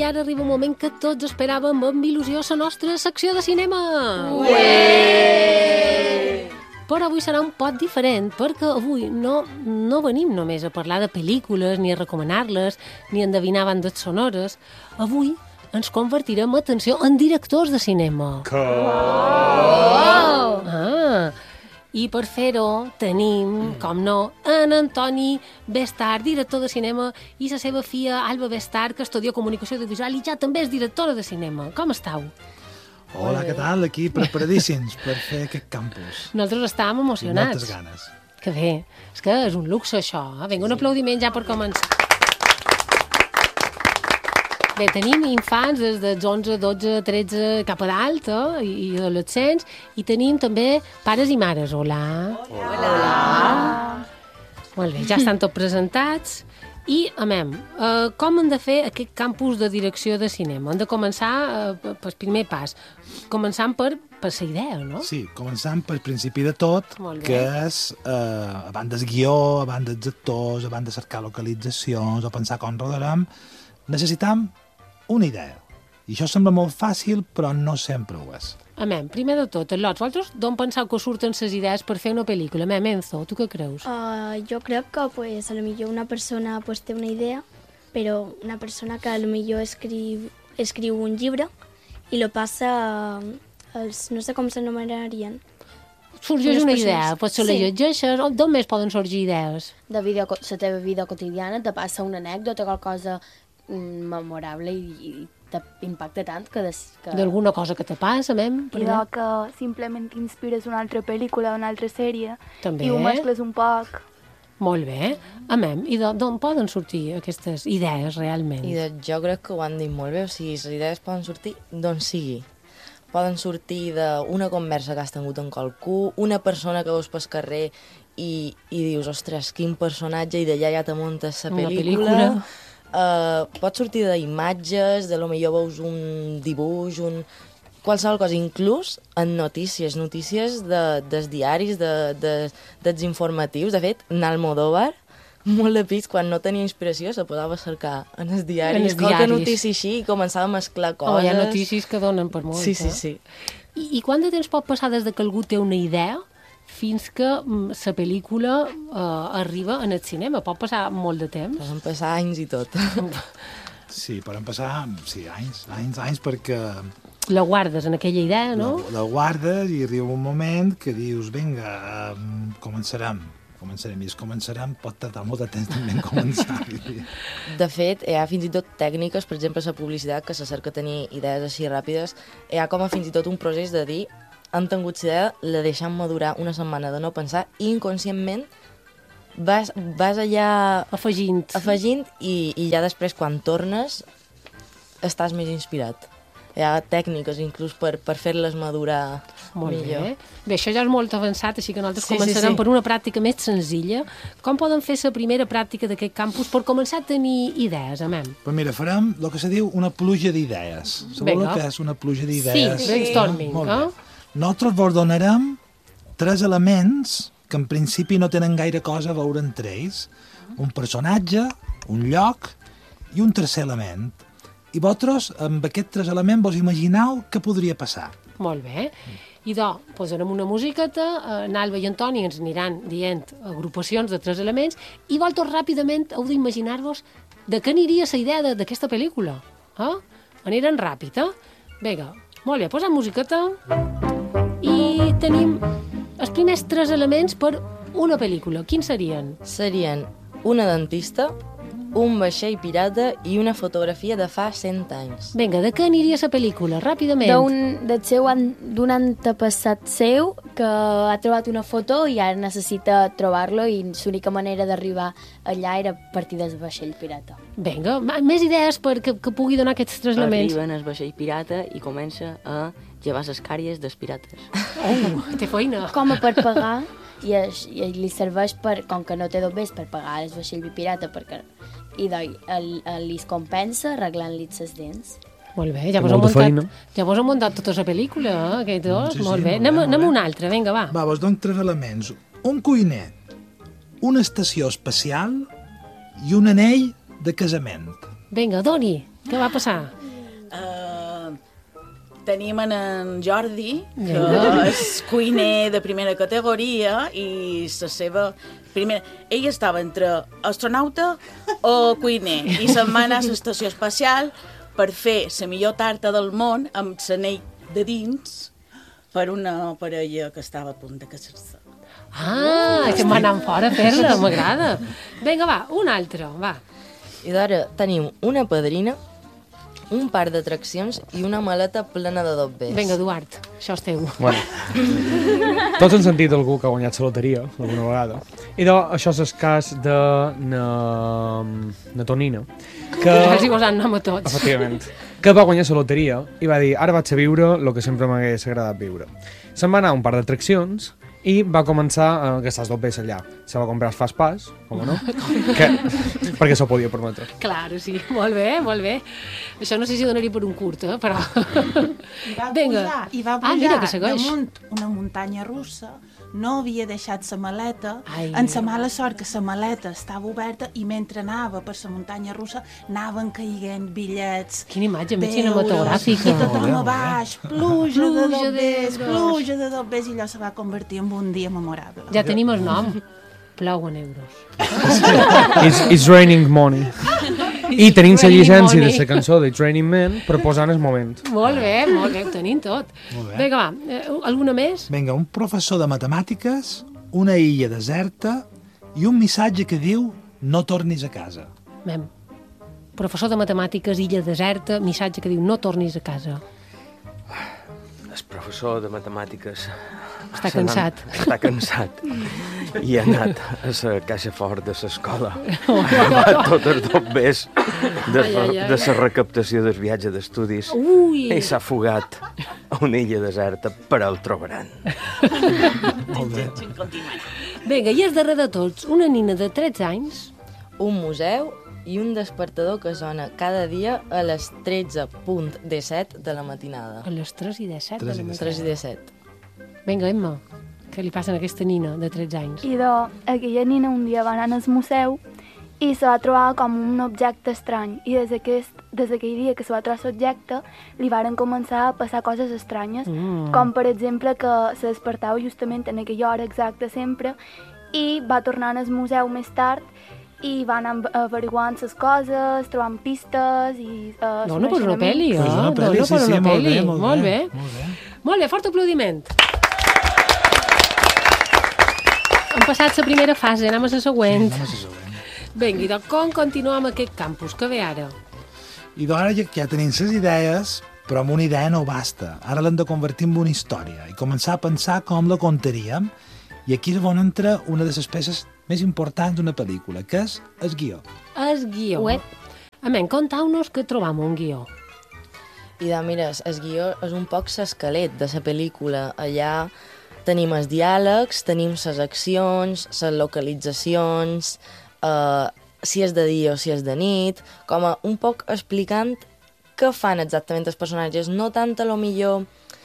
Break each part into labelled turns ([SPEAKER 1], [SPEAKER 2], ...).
[SPEAKER 1] ara arriba un moment que tots esperàvem amb il·lusió la nostra secció de cinema. Però avui serà un poc diferent, perquè avui no venim només a parlar de pel·lícules, ni a recomanar-les, ni a endevinar bandes sonores. Avui ens convertirem, atenció, en directors de cinema. I per fer-ho tenim, com no, en Antoni Bestard, director de cinema, i la seva filla Alba Bestard, que estudia comunicació audiovisual i ja també és directora de cinema. Com estàu?
[SPEAKER 2] Hola, què tal? Aquí preparadíssims per fer aquest campus.
[SPEAKER 1] Nosaltres estàvem emocionats.
[SPEAKER 2] Moltes ganes.
[SPEAKER 1] Que bé. És que és un luxe, això. Vinga, un aplaudiment ja per començar. Bé, tenim infants des dels 11, 12, 13 cap a dalt, i adolescents, i tenim també pares i mares. Hola. Hola. Molt bé, ja estan tots presentats. I, com hem de fer aquest campus de direcció de cinema? Hem de començar pel primer pas, començant per la idea, no?
[SPEAKER 2] Sí, començant pel principi de tot, que és, a banda del guió, a banda dels actors, a banda de cercar localitzacions, o pensar com rodarem, necessitam una idea. I això sembla molt fàcil, però no sempre ho és.
[SPEAKER 1] Primer de tot, Lots, vosaltres d'on penseu que surten les idees per fer una pel·lícula? Enzo, tu què creus?
[SPEAKER 3] Jo crec que a lo millor una persona té una idea, però una persona que a lo millor escriu un llibre i lo passa als, no sé com s'anomenarien.
[SPEAKER 1] Sorgeix una idea, potser la llegeixes, d'on més poden sorgir idees?
[SPEAKER 4] De la teva vida quotidiana, te passa una anècdota, qualque cosa memorable i t'impacta tant que...
[SPEAKER 1] D'alguna cosa que te passa,
[SPEAKER 5] I que simplement t'inspires una altra pel·lícula, una altra sèrie,
[SPEAKER 1] també.
[SPEAKER 5] I ho mescles un poc.
[SPEAKER 1] Molt bé. I d'on poden sortir aquestes idees, realment?
[SPEAKER 6] Jo crec que ho han dit molt bé, o sigui, les idees poden sortir d'on sigui. Poden sortir d'una conversa que has tingut amb qualcú, una persona que veus pel carrer i dius, ostres, quin personatge, i d'allà ja te muntes la pel·lícula. Pot sortir d'imatges, de lo millor veus un dibuix, qualsevol cosa, inclús en notícies dels diaris, dels informatius. De fet, Almodóvar, molt de pits, quan no tenia inspiració, se posava a cercar en els diaris, qualque notícia així, i començava a mesclar coses.
[SPEAKER 1] Hi ha notícies que donen per molt.
[SPEAKER 6] Sí.
[SPEAKER 1] I quant de temps pot passar des que algú té una idea fins que la pel·lícula arriba en el cinema? Pot passar molt de temps?
[SPEAKER 6] Poden passar anys i tot.
[SPEAKER 2] Sí, poden passar anys, perquè...
[SPEAKER 1] La guardes en aquella idea, no?
[SPEAKER 2] La guardes i arriba un moment que dius, vinga, començarem, i pot tardar molt de temps també en començar.
[SPEAKER 6] De fet, hi ha fins i tot tècniques, per exemple, la publicitat, que se cerca tenir idees així ràpides, hi ha com a fins i tot un procés de dir han tingut idea, la deixem madurar una setmana de no pensar, i inconscientment vas allà afegint i ja després, quan tornes, estàs més inspirat. Hi ha tècniques inclús per fer-les madurar millor.
[SPEAKER 1] Bé, això ja és molt avançat, així que nosaltres començarem per una pràctica més senzilla. Com poden fer la primera pràctica d'aquest campus per començar a tenir idees,
[SPEAKER 2] Pues mira, farem el que se diu una pluja d'idees. Sabeu el que és una pluja d'idees?
[SPEAKER 1] Sí, brainstorming, no?
[SPEAKER 2] Nosaltres vos donarem 3 elements que en principi no tenen gaire cosa a veure entre ells. Un personatge, un lloc i un tercer element. I vosaltres, amb aquests 3 elements, vos imagineu què podria passar.
[SPEAKER 1] Molt bé. I posarem una musiqueta, Alba i Antoni ens aniran dient agrupacions de 3 elements, i vosaltres ràpidament heu d'imaginar-vos de què aniria la idea d'aquesta pel·lícula. Aniran ràpid, Vinga, molt bé, posem musiqueta. I tenim els primers 3 elements per una pel·lícula. Quins serien?
[SPEAKER 6] Serien una dentista, un vaixell pirata i una fotografia de fa 100 anys.
[SPEAKER 1] Vinga, de què aniria la pel·lícula? Ràpidament.
[SPEAKER 4] D'un antepassat seu que ha trobat una foto i ara necessita trobar-lo, i l'única manera d'arribar allà era a partir del vaixell pirata.
[SPEAKER 1] Vinga, més idees que pugui donar aquests 3 elements.
[SPEAKER 7] Arriba en el vaixell pirata i comença a llevar les càries dels pirates.
[SPEAKER 1] Té feina.
[SPEAKER 4] Com a per pagar, i li serveix com que no té més per pagar el vaixell pirata, i li compensa arreglant-li les dents.
[SPEAKER 1] Molt bé, ja vos hem muntat tota la pel·lícula, aquests dos. Molt bé. Anem a un altre, vinga, va.
[SPEAKER 2] Va, vos dono 3 elements. Un cuiner, una estació espacial i un anell de casament.
[SPEAKER 1] Vinga, doni. Què va passar?
[SPEAKER 8] Tenim en Jordi, que és cuiner de primera categoria i la seva primera... Ell estava entre astronauta o cuiner i se'n va anar a l'estació espacial per fer la millor tarta del món amb l'anell de dins per una parella que estava a punt de casar-se.
[SPEAKER 1] Que m'anant fora a fer-la, m'agrada. Vinga, va, un altre, va.
[SPEAKER 6] I d'ara tenim una padrina, un parc d'atraccions i una maleta plena de dobbers.
[SPEAKER 1] Vinga, Eduard, això és teu.
[SPEAKER 9] Bueno, tots han sentit algú que ha guanyat la loteria alguna vegada. I això és el cas de na Tonina, que...
[SPEAKER 1] Els hi posant nom a tots.
[SPEAKER 9] Efectivament. Que va guanyar la loteria i va dir, ara vaig a viure el que sempre m'hagués agradat viure. Se'n va anar a un parc d'atraccions i va començar a gastar els dobbers allà. Se va comprar els Fast Pass, com no? Perquè s'ho podia permetre.
[SPEAKER 1] Clar, sí, molt bé, molt bé. Això no sé si donaria per un curt, però...
[SPEAKER 10] I va pujar
[SPEAKER 1] mira,
[SPEAKER 10] damunt una muntanya russa, no havia deixat la maleta, en la mala sort que la maleta estava oberta i mentre anava per la muntanya russa anaven caiguent bitllets.
[SPEAKER 1] Quina imatge més cinematogràfica.
[SPEAKER 10] I tothom a baix, pluja de dobbers, i allò se va convertir en un dia memorable.
[SPEAKER 1] Ja tenim el nom. Plouen euros.
[SPEAKER 9] It's raining money. I tenim la llicència de la cançó de It's Raining Men proposant el moment.
[SPEAKER 1] Molt bé, ho tenim tot. Vinga, va, alguna més?
[SPEAKER 2] Vinga, un professor de matemàtiques, una illa deserta i un missatge que diu no tornis a casa.
[SPEAKER 1] Professor de matemàtiques, illa deserta, missatge que diu no tornis a casa.
[SPEAKER 11] El professor de matemàtiques...
[SPEAKER 1] Està cansat.
[SPEAKER 11] Està cansat. I ha anat a la caixa fort de l'escola. Ha agafat tots els dobbers de la recaptació del viatge d'estudis i s'ha fugat a una illa deserta, però el trobaran.
[SPEAKER 2] Molt bé.
[SPEAKER 1] Vinga, i és darrere de tots una nina de 13 anys,
[SPEAKER 6] un museu i un despertador que sona cada dia a les 13:17 de la matinada.
[SPEAKER 1] A les 3:17 de la matinada.
[SPEAKER 6] 3:17.
[SPEAKER 1] Vinga, Emma, què li passa a aquesta nina de 13 anys?
[SPEAKER 5] I aquella nina un dia va anar al museu i se va trobar com un objecte estrany. I des d'aquell dia que se va trobar l'objecte li varen començar a passar coses estranyes, com per exemple que se despertava justament en aquella hora exacta sempre i va tornar al museu més tard i va anar averiguant les coses, trobant pistes i...
[SPEAKER 1] Dona per una pel·li,
[SPEAKER 2] eh? Dona per una pel·li,
[SPEAKER 1] molt bé. Molt bé, fort aplaudiment. Hem passat la primera fase, anem a la següent. Vinga, i com continuem aquest campus? Que ve ara?
[SPEAKER 2] I ara ja tenim les idees, però amb una idea no basta. Ara l'hem de convertir en una història i començar a pensar com la contaríem. I aquí és on entra una de les peces més importants d'una pel·lícula, que és el guió.
[SPEAKER 1] El guió. Contau-nos que trobam un guió.
[SPEAKER 6] I mira, el guió és un poc l'esquelet de la pel·lícula. Allà tenim els diàlegs, tenim les accions, les localitzacions, si és de dia o si és de nit, com un poc explicant què fan exactament els personatges. No tant a lo millor...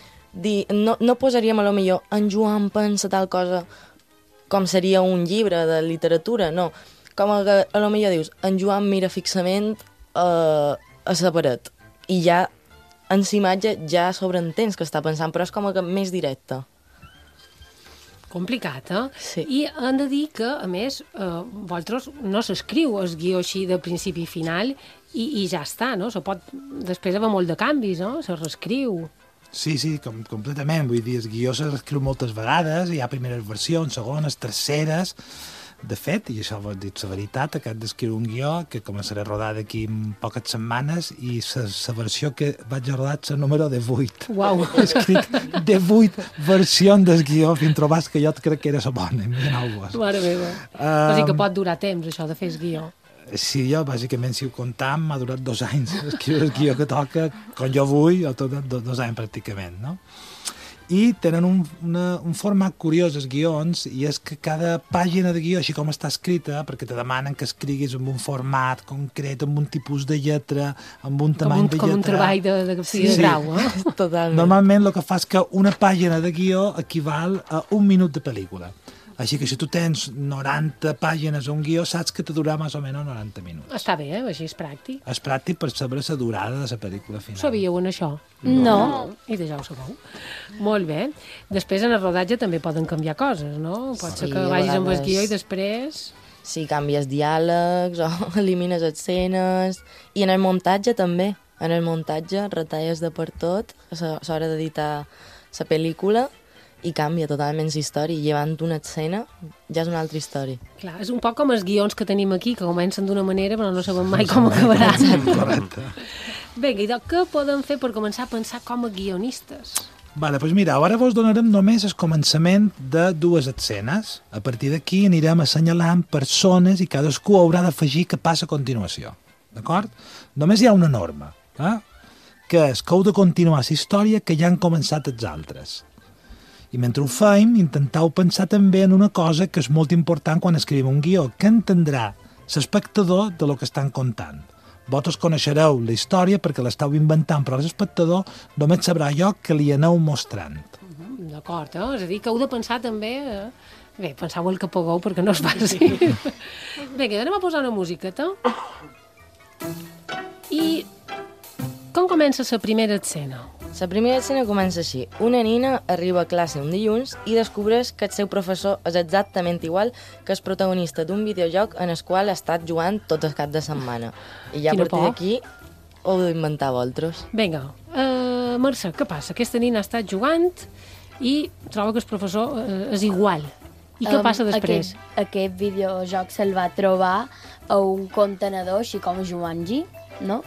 [SPEAKER 6] No posaríem a lo millor en Joan pensa tal cosa com seria un llibre de literatura, no. Com que a lo millor dius, en Joan mira fixament a la paret i ja en l'imatge ja sobreentens que està pensant, però és com que més directe.
[SPEAKER 1] Complicat, eh?
[SPEAKER 6] Sí.
[SPEAKER 1] I hem de dir que, a més, vosaltres no s'escriu el guió així de principi i final i ja està, no? Després hi ha molt de canvis, no? Se reescriu.
[SPEAKER 2] Sí, completament. Vull dir, el guió s'escriu moltes vegades, hi ha primeres versions, segones, terceres. De fet, i això vol dir la veritat, acabo d'escriure un guió que començaré a rodar d'aquí poques setmanes i la versió que vaig a rodar és el número 18.
[SPEAKER 1] Uau!
[SPEAKER 2] He escrit 18 versions del guió fins trobar que jo crec que era la bona.
[SPEAKER 1] Mare meva. O sigui que pot durar temps, això, de fer el guió.
[SPEAKER 2] Sí, jo, bàsicament, si ho comptam, m'ha durat 2 anys escriure el guió que toca, com jo vull, o tot 2 anys pràcticament, no? I tenen un format curiós, els guions, i és que cada pàgina de guió, així com està escrita, perquè te demanen que escriguis en un format concret, amb un tipus de lletra, amb un tamany de lletra...
[SPEAKER 1] Com un treball de grau, eh?
[SPEAKER 6] Totalment.
[SPEAKER 2] Normalment el que fa és que una pàgina de guió equival a 1 minut de pel·lícula. Així que si tu tens 90 pàgines o un guió, saps que te durarà més o menys 90 minuts.
[SPEAKER 1] Està bé, així és pràctic.
[SPEAKER 2] És pràctic per saber la durada de la pel·lícula final.
[SPEAKER 1] Sabíeu en això?
[SPEAKER 4] No.
[SPEAKER 1] I ja ho sabeu. Molt bé. Després en el rodatge també poden canviar coses, no? Pot ser que vagis amb el guió i després...
[SPEAKER 6] Sí, canvies diàlegs o elimines escenes. I en el muntatge també. En el muntatge retalles de per tot a l'hora d'editar la pel·lícula i canvia totalment la història. I llevant una escena ja és una altra història.
[SPEAKER 1] Clar, és un poc com els guions que tenim aquí, que comencen d'una manera però no sabem mai com acabarà.
[SPEAKER 2] Correcte.
[SPEAKER 1] Vinga, i què podem fer per començar a pensar com a guionistes?
[SPEAKER 2] Vale, doncs mira, ara vos donarem només el començament de 2 escenes. A partir d'aquí anirem assenyalant persones i cadascú haurà d'afegir què passa a continuació. D'acord? Només hi ha una norma, que és que heu de continuar la història que ja han començat els altres. I mentre ho fem, intenteu pensar també en una cosa que és molt important quan escrivim un guió, que entendrà l'espectador de lo que estan contant. Vosaltres coneixereu la història perquè l'esteu inventant, però l'espectador només sabrà allò que li aneu mostrant.
[SPEAKER 1] D'acord, és a dir, que heu de pensar també... Bé, penseu el que pugueu perquè no es passi. Vinga, anem a posar una musiqueta. I com comença la primera escena?
[SPEAKER 6] La primera escena comença així. Una nina arriba a classe un dilluns i descobreix que el seu professor és exactament igual que el protagonista d'un videojoc en el qual ha estat jugant tot el cap de setmana. I ja a partir d'aquí ho heu d'inventar vosaltres.
[SPEAKER 1] Vinga, Mercè, què passa? Aquesta nina ha estat jugant i troba que el professor és igual. I què passa després?
[SPEAKER 4] Aquest videojoc se'l va trobar a un contenedor, així com Jumanji, no?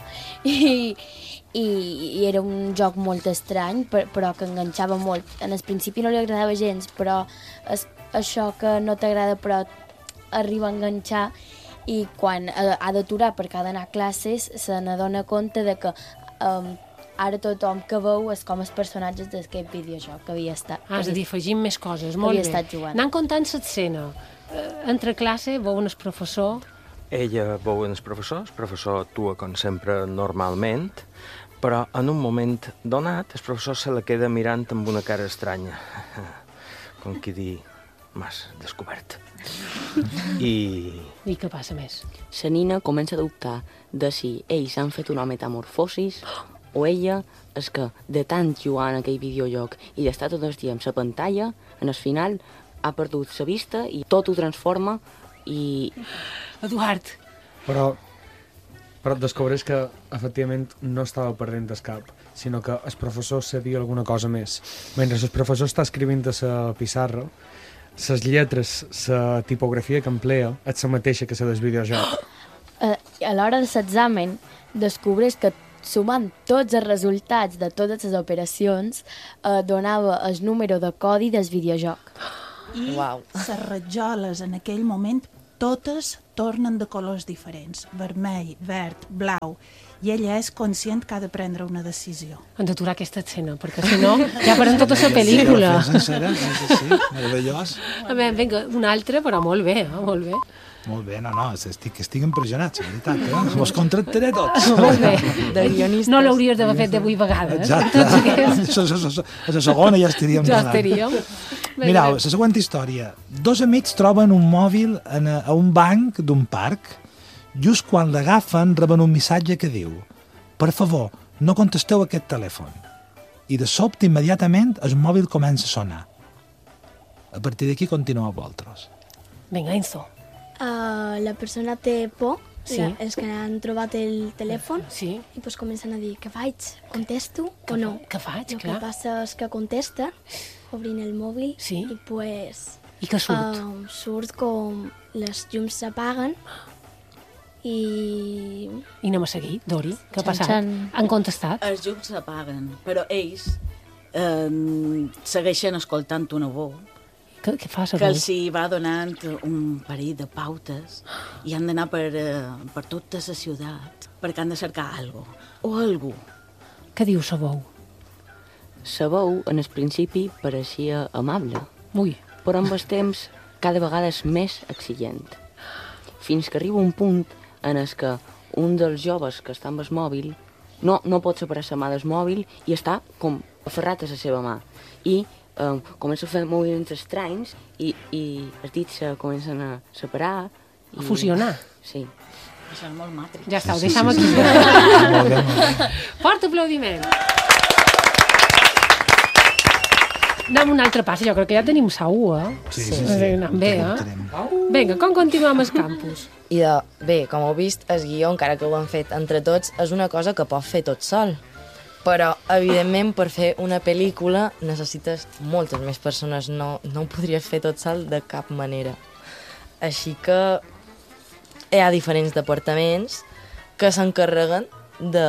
[SPEAKER 4] I era un joc molt estrany, però que enganxava molt. En el principi no li agradava gens, però això que no t'agrada però arriba a enganxar, i quan ha d'aturar perquè ha d'anar a classes se n'adona compte de que ara tothom que veu és com els personatges d'aquest videojoc que havia estat.
[SPEAKER 1] És a dir, afegim més coses, molt bé. Anant comptant l'escena. Entre classe veuen el professor...
[SPEAKER 11] Ella veu el professor actua com sempre normalment, però en un moment donat el professor se la queda mirant amb una cara estranya, com qui dir, m'has descobert. I
[SPEAKER 1] què passa més?
[SPEAKER 7] La nina comença a dubtar de si ells han fet una metamorfosis o ella és que de tant jugar en aquell videojoc i d'estar tot el dia amb la pantalla, en el final ha perdut la vista i tot ho transforma i...
[SPEAKER 1] Eduard!
[SPEAKER 9] Però descobreix que, efectivament, no estava perdent el cap, sinó que el professor sabia alguna cosa més. Mentre el professor està escrivint a la pissarra, les lletres, la tipografia que emplea, és la mateixa que la del videojoc.
[SPEAKER 4] A l'hora de l'examen, descobreix que sumant tots els resultats de totes les operacions, donava el número de codi del videojoc.
[SPEAKER 10] I les rajoles en aquell moment totes tornen de colors diferents, vermell, verd, blau, i ella és conscient que ha de prendre una decisió.
[SPEAKER 1] Han d'aturar aquesta escena, perquè si no ja farem tota la pel·lícula.
[SPEAKER 2] Sí, meravellós.
[SPEAKER 1] Vinga, una altra, però molt bé, molt bé.
[SPEAKER 2] Molt bé, no, estic impressionat, la veritat. Vos contractaré tots.
[SPEAKER 1] Molt bé.
[SPEAKER 6] De guionistes.
[SPEAKER 1] No l'hauries d'haver fet de 8 vegades.
[SPEAKER 2] Exacte. A la segona ja estaríem.
[SPEAKER 1] Ja estaríem.
[SPEAKER 2] Mirau, la següent història. 2 amics troben un mòbil a un banc d'un parc. Just quan l'agafen, reben un missatge que diu: per favor, no contesteu aquest telèfon. I de sobte, immediatament, el mòbil comença a sonar. A partir d'aquí continueu vosaltres.
[SPEAKER 1] Vinga, Enzo.
[SPEAKER 3] La persona té por,
[SPEAKER 1] sí.
[SPEAKER 3] Els que han trobat el telèfon,
[SPEAKER 1] sí.
[SPEAKER 3] I pues comencen a dir, què faig? Contesto o no?
[SPEAKER 1] Què faig,
[SPEAKER 3] clar? El
[SPEAKER 1] clar.
[SPEAKER 3] que passa és que contesta, obrin el mòbil,
[SPEAKER 1] sí.
[SPEAKER 3] I pues...
[SPEAKER 1] I què surt?
[SPEAKER 3] Surt com les llums s'apaguen i...
[SPEAKER 1] I anem a seguir, Dori, què ha passat? Han contestat?
[SPEAKER 8] Els llums s'apaguen, però ells segueixen escoltant una veu.
[SPEAKER 1] Què fa,
[SPEAKER 8] que els hi va donant un parell de pautes i han d'anar per tota la ciutat perquè han de cercar alguna cosa o algú.
[SPEAKER 1] Què diu la veu?
[SPEAKER 7] La veu, en el principi, pareixia amable.
[SPEAKER 1] Ui.
[SPEAKER 7] Però amb el temps cada vegada és més exigent. Fins que arriba un punt en què un dels joves que està amb el mòbil no pot separar la mà del mòbil i està com aferrat a la seva mà. I comença a fer moviments estranys i els dits se comencen a separar.
[SPEAKER 1] A fusionar.
[SPEAKER 7] Sí.
[SPEAKER 8] Això és molt Matrix.
[SPEAKER 1] Ja està, ho deixem aquí.
[SPEAKER 2] Molt bé.
[SPEAKER 1] Fort aplaudiment. Anem un altre pas, jo crec que ja tenim segur,
[SPEAKER 2] Sí.
[SPEAKER 1] Anem bé, Vinga, com continuem al campus?
[SPEAKER 6] I bé, com heu vist, el guió, encara que ho han fet entre tots, és una cosa que pot fer tot sol. Però, evidentment, per fer una pel·lícula necessites moltes més persones. No ho podries fer tot sol de cap manera. Així que hi ha diferents departaments que s'encarreguen de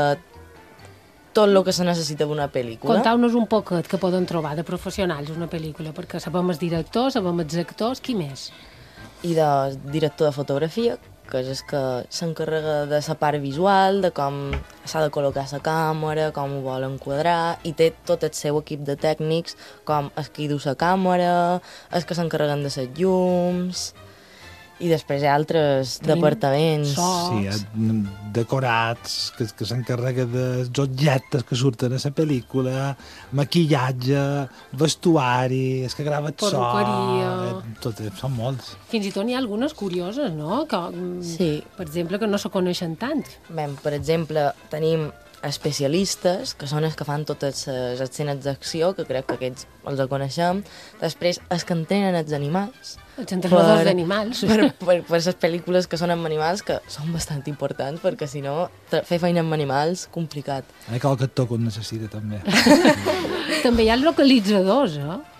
[SPEAKER 6] tot el que se necessita d'una pel·lícula.
[SPEAKER 1] Contau-nos un poquet que poden trobar de professionals una pel·lícula, perquè sabem els directors, sabem els actors, qui més?
[SPEAKER 6] I de director de fotografia, que és el que s'encarrega de la part visual, de com s'ha de col·locar la càmera, com ho vol enquadrar, i té tot el seu equip de tècnics, com els que hi du la càmera, els que s'encarreguen de les llums, i després hi ha altres departaments.
[SPEAKER 2] Sí, hi ha decorats, que s'encarrega dels objectes que surten a la pel·lícula, maquillatge, vestuari, és que grava el so...
[SPEAKER 1] Perruqueria...
[SPEAKER 2] Són molts.
[SPEAKER 1] Fins i tot n'hi ha algunes curioses, no? Que,
[SPEAKER 6] sí.
[SPEAKER 1] Per exemple, que no se coneixen tant.
[SPEAKER 6] Bé, per exemple, tenim especialistes, que són els que fan totes les escenes d'acció, que crec que aquests els coneixem. Després, els que entrenen els animals.
[SPEAKER 1] Els entrenadors d'animals.
[SPEAKER 6] Per les pel·lícules que són amb animals, que són bastant importants, perquè si no, fer feina amb animals, complicat.
[SPEAKER 2] Hi ha qualque actor que ho necessita, també.
[SPEAKER 1] També hi ha els localitzadors,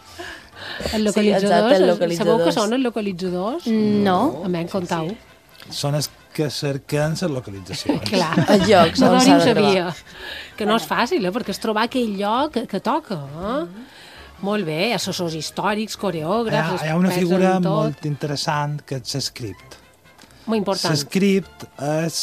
[SPEAKER 1] Els localitzadors,
[SPEAKER 6] sí, exacte, els localitzadors.
[SPEAKER 1] Sabeu què són els localitzadors?
[SPEAKER 4] No.
[SPEAKER 1] A mi, contau.
[SPEAKER 2] Són els que cerquen les localitzacions.
[SPEAKER 1] Clar.
[SPEAKER 6] Els llocs on s'ha de gravar.
[SPEAKER 1] Que no és fàcil, perquè és trobar aquell lloc que toca, Molt bé, assessors històrics, coreògrafs...
[SPEAKER 2] Hi ha una figura molt interessant que és script.
[SPEAKER 1] Molt important.
[SPEAKER 2] Script és...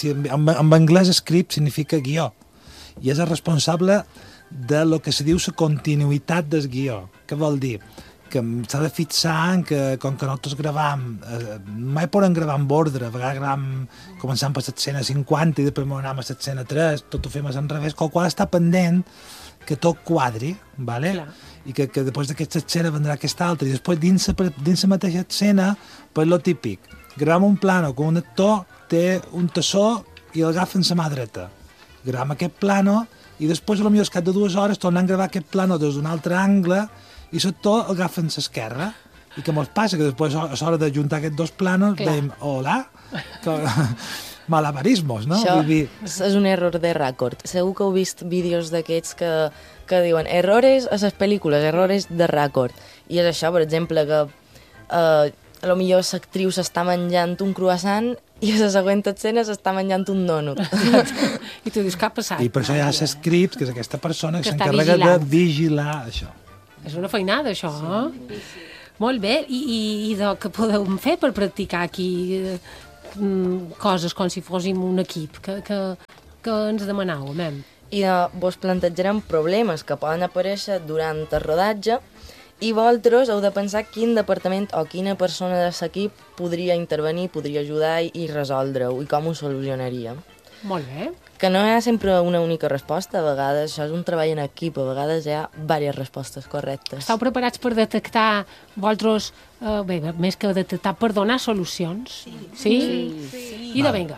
[SPEAKER 2] En anglès script significa guió. I és el responsable de lo que se diu la continuïtat del guió. Què vol dir? Que s'ha de fixar en que, com que nosaltres gravam, mai podem gravar amb ordre, a vegades començant per l'escena 50 i després anem a l'escena 3, tot ho fem al revés, qual està pendent que tot quadri, ¿vale?
[SPEAKER 1] Clar.
[SPEAKER 2] I que després d'aquesta escena vendrà aquesta altra, i després dins la mateixa escena, per lo típic, gravam un plano que un actor té un tassó i el agafa en la mà dreta. Gravam aquest plano i després, potser al cap de 2 hores, tornem a gravar aquest plano des d'un altre angle i l'actor el agafa en l'esquerra. I què ens passa? Que després, a l'hora de juntar aquests dos planos, veiem, hola, malabarismos, no?
[SPEAKER 6] Això és un error de rècord. Segur que heu vist vídeos d'aquests que diuen errores a les pel·lícules, errores de rècord. I és això, per exemple, que potser l'actriu s'està menjant un croissant i a la següent escena s'està menjant un dònut.
[SPEAKER 1] I tu dius, què ha passat?
[SPEAKER 2] I per això hi ha l'escript, que és aquesta persona que s'encarrega de vigilar això.
[SPEAKER 1] És una feinada, això, Molt bé. I què podem fer per practicar aquí coses com si fóssim un equip? Que ens demanau, mem?
[SPEAKER 6] I vos plantejarem problemes que poden aparèixer durant el rodatge i vosaltres heu de pensar quin departament o quina persona de l'equip podria intervenir, podria ajudar i resoldre-ho i com ho solucionaria.
[SPEAKER 1] Molt bé.
[SPEAKER 6] Que no hi ha sempre una única resposta, a vegades això és un treball en equip, a vegades hi ha diverses respostes correctes.
[SPEAKER 1] Esteu preparats per detectar vosaltres, més que detectar, per donar solucions? Sí? I de vinga.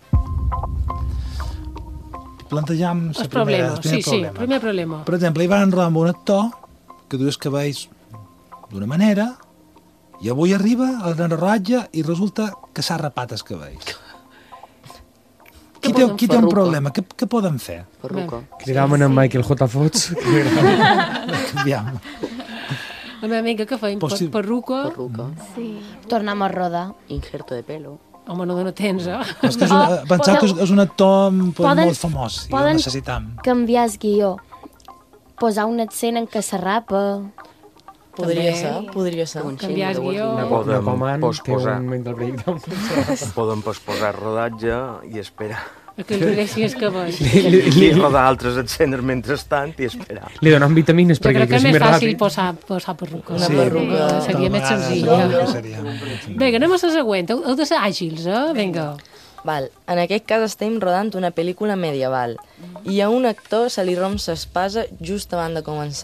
[SPEAKER 2] Plantejam el
[SPEAKER 1] primer problema.
[SPEAKER 2] Per exemple, hi van rodar amb un actor que duia els cabells d'una manera i avui arriba al gran rodatge i resulta que s'ha rapat els cabells. Qui té un problema? Què poden fer?
[SPEAKER 7] Perruca.
[SPEAKER 9] Cridàvem en Michael J. Fox.
[SPEAKER 2] Canviam.
[SPEAKER 1] La meva amiga que feim perruca.
[SPEAKER 4] Sí. Tornem a rodar.
[SPEAKER 7] Injerto de pelo.
[SPEAKER 1] Home, no tens,
[SPEAKER 2] És que penseu que és un actor molt famós i el necessitam.
[SPEAKER 4] Canviar el guió. Posar una escena en què se rapa.
[SPEAKER 6] Podria ser.
[SPEAKER 1] Canviar el guió.
[SPEAKER 11] Podem posposar rodatge i esperar.
[SPEAKER 1] Que el direcció és que veig.
[SPEAKER 11] I rodar altres escenes mentrestant i esperar.
[SPEAKER 9] Li donem vitamines perquè
[SPEAKER 1] crec que és més fàcil posar perruca.
[SPEAKER 6] Una perruca.
[SPEAKER 1] Seria més senzill. Vinga, anem a la següent. Heu de ser àgils, Vinga.
[SPEAKER 6] Val. En aquest cas estem rodant una pel·lícula medieval i a un actor se li romp l'espasa just abans de començar.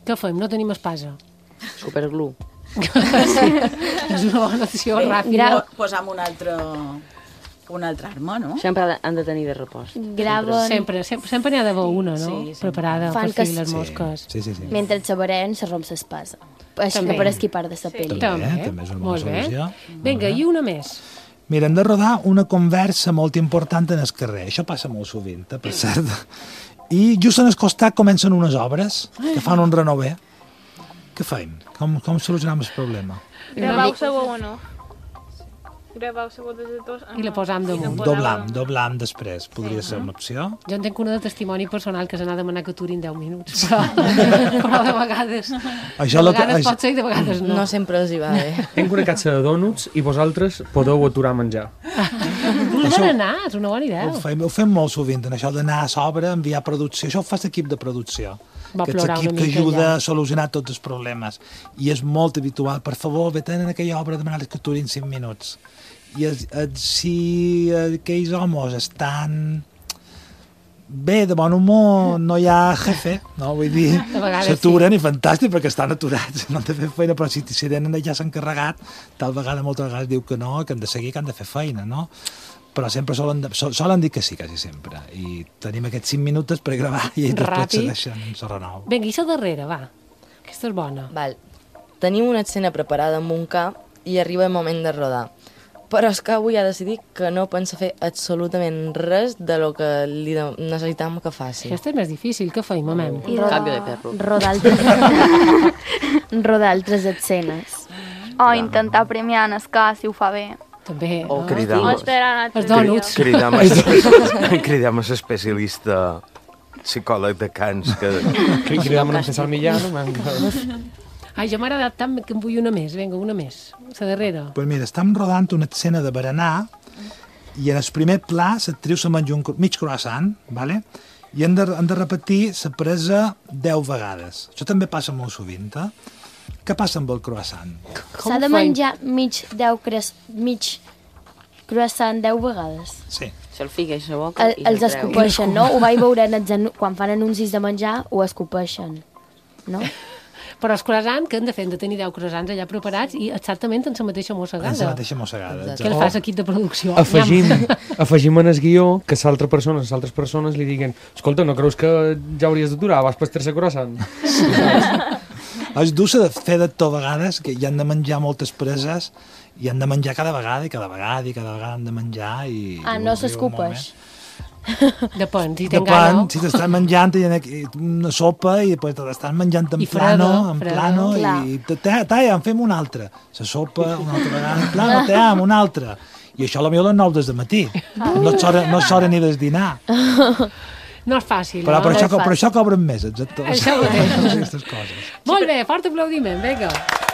[SPEAKER 1] Què fem? No tenim espasa.
[SPEAKER 7] Superglue.
[SPEAKER 1] Sí, és una bona opció ràpida.
[SPEAKER 8] Posam una altra arma, no?
[SPEAKER 7] Sempre han de tenir de repòs.
[SPEAKER 4] Graven...
[SPEAKER 1] Sempre n'hi ha d'haver una, no?
[SPEAKER 8] Sí.
[SPEAKER 1] Preparada per fer les mosques.
[SPEAKER 2] Sí.
[SPEAKER 4] Mentre se varen, se romp l'espasa. Així que per esquipar de la pel·li.
[SPEAKER 2] També és una bona solució.
[SPEAKER 1] Vinga, i una més.
[SPEAKER 2] Mira, hem de rodar una conversa molt important en el carrer. Això passa molt sovint, per cert. I just en el costat comencen unes obres que fan un renover. Què feim? Com solucionam el problema?
[SPEAKER 5] Gravau segur o no? Gravau segur des de tots.
[SPEAKER 1] I la posam damunt.
[SPEAKER 2] Doblam després. Podria ser una opció.
[SPEAKER 1] Jo entenc una de testimoni personal que s'anà a demanar que aturin 10 minuts, però de vegades...
[SPEAKER 2] Això
[SPEAKER 1] pot ser i de vegades no.
[SPEAKER 6] No sempre els hi va bé.
[SPEAKER 9] Hem connectat de donuts i vosaltres podeu aturar a menjar.
[SPEAKER 1] Podem anar, és una bona idea.
[SPEAKER 2] Ho fem molt sovint, en això d'anar a sobre, enviar producció. Això ho fa l'equip de producció.
[SPEAKER 1] Va
[SPEAKER 2] que és
[SPEAKER 1] plorar
[SPEAKER 2] l'equip
[SPEAKER 1] una
[SPEAKER 2] que
[SPEAKER 1] mica
[SPEAKER 2] ajuda
[SPEAKER 1] allà.
[SPEAKER 2] a solucionar tots els problemes. I és molt habitual. Per favor, vete en aquella obra, demanar-les que aturin 5 minuts. I si aquells homes estan bé, de bon humor, no hi ha jefe, no? Vull dir, s'aturen i fantàstic perquè estan aturats, no han de fer feina, però si tenen ja s'han encarregat, tal vegada moltes vegades diu que no, que han de seguir, que han de fer feina, no? Però sempre solen dir que sí, quasi sempre. I tenim aquests 5 minuts per gravar i després se deixen se renou.
[SPEAKER 1] Vinga, i la darrere, va. Aquesta és bona.
[SPEAKER 6] Val. Tenim una escena preparada amb un cap i arriba el moment de rodar. Però és que avui ha decidit que no pensa fer absolutament res de lo que li necessitam que faci.
[SPEAKER 1] Aquesta és més difícil, què feim, mamem?
[SPEAKER 7] Canvi de perro.
[SPEAKER 4] Rodar altres escenes.
[SPEAKER 5] O intentar premiar en el cas si ho fa bé.
[SPEAKER 1] També.
[SPEAKER 11] O cridar
[SPEAKER 1] els dònuts.
[SPEAKER 11] Cridam a l'especialista psicòleg de Cans que...
[SPEAKER 9] Cridam a César Millán.
[SPEAKER 1] Ai, ja m'ha agradat tant que en vull una més. Vinga, una més. La darrere.
[SPEAKER 2] Pues mira, estem rodant una escena de berenar i en el primer pla l'actriu se menja un mig croissant, ¿vale? I hem de repetir la presa 10 vegades. Això també passa molt sovint, eh? Què passa amb el croissant?
[SPEAKER 4] S'ha de menjar mig croissant 10 vegades.
[SPEAKER 2] Sí.
[SPEAKER 7] Se'l fica i la boca i
[SPEAKER 4] els escopeixen, no? Ho vaig veure quan fan anuncis de menjar, ho escopeixen, no?
[SPEAKER 1] Però els croissants, que han de fer? Han de tenir 10 croissants allà preparats i exactament en la mateixa mossegada.
[SPEAKER 2] En la mateixa mossegada.
[SPEAKER 1] Què el fas equip de producció?
[SPEAKER 9] Afegim en el guió que les altres persones li diguen escolta, no creus que ja hauries d'aturar? Vas per tercer croissant?
[SPEAKER 2] És dur de fer de tot vegades, que hi han de menjar moltes preses i han de menjar cada vegada i cada vegada han de menjar i...
[SPEAKER 4] no s'escupeix.
[SPEAKER 1] Depèn, si ten gana.
[SPEAKER 2] Si t'estan menjant una sopa i després t'estan menjant en plano i en fem una altra. La sopa, una altra vegada en plano, una altra. I això potser a les 9 del matí. No és hora ni del dinar.
[SPEAKER 1] No és fàcil,
[SPEAKER 2] però
[SPEAKER 1] no?
[SPEAKER 2] Per això cobren més, exacte.
[SPEAKER 1] Això
[SPEAKER 2] aquestes coses.
[SPEAKER 1] Molt bé, fort aplaudiment, vinga.